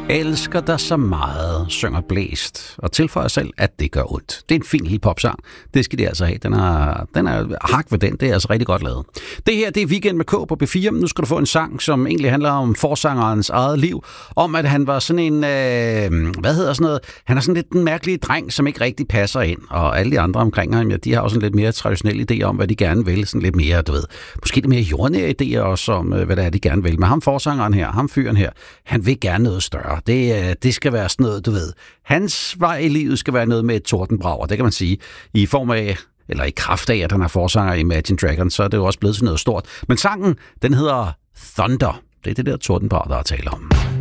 Elsker dig så meget, synger Blæst, og tilføjer selv, at det gør ondt. Det er en fin lille popsang. Det skal de altså have. Den er hak ved den. Det er altså rigtig godt lavet. Det her, det er Weekend med K på B4. Nu skal du få en sang, som egentlig handler om forsangerens eget liv. Om, at han var sådan en, han er sådan lidt den mærkelige dreng, som ikke rigtig passer ind. Og alle de andre omkring ham, ja, de har også sådan lidt mere traditionelle idéer om, hvad de gerne vil. Sådan lidt mere, måske lidt mere jordnære idéer også om, hvad det er, de gerne vil. Men ham forsangeren her, ham fyren her, han vil gerne noget større. Det skal være sådan noget, hans vej i livet skal være noget med et tordenbrag, og det kan man sige, i form af, eller i kraft af, at han er forsanger i Imagine Dragons, så er det jo også blevet til noget stort. Men sangen, den hedder Thunder. Det er det der tordenbrag, der er tale om.